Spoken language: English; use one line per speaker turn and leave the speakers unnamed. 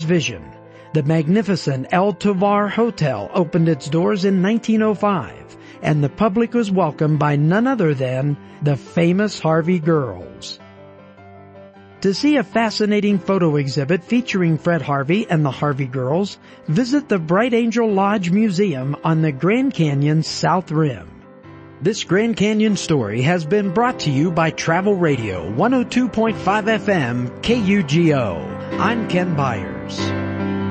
vision. The magnificent El Tovar Hotel opened its doors in 1905, and the public was welcomed by none other than the famous Harvey Girls. To see a fascinating photo exhibit featuring Fred Harvey and the Harvey Girls, visit the Bright Angel Lodge Museum on the Grand Canyon South Rim. This Grand Canyon story has been brought to you by Travel Radio 102.5 FM KUGO. I'm Ken Byers.